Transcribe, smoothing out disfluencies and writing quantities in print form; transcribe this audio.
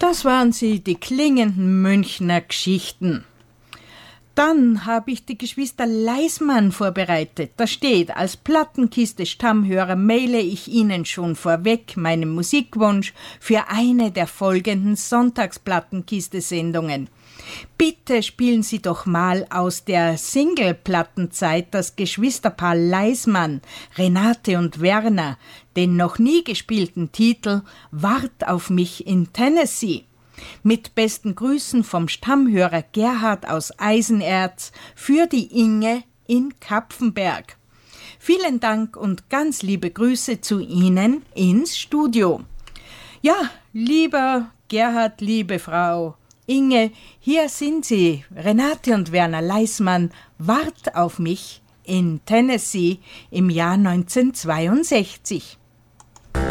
Das waren sie, die klingenden Münchner Geschichten. Dann habe ich die Geschwister Leismann vorbereitet. Da steht, als Plattenkiste-Stammhörer maile ich Ihnen schon vorweg meinen Musikwunsch für eine der folgenden Sonntagsplattenkiste-Sendungen. Bitte spielen Sie doch mal aus der Single-Plattenzeit das Geschwisterpaar Leismann, Renate und Werner, den noch nie gespielten Titel »Wart auf mich in Tennessee«. Mit besten Grüßen vom Stammhörer Gerhard aus Eisenerz für die Inge in Kapfenberg. Vielen Dank und ganz liebe Grüße zu Ihnen ins Studio. Ja, lieber Gerhard, liebe Frau Inge, hier sind sie, Renate und Werner Leismann, Wart auf mich in Tennessee im Jahr 1962.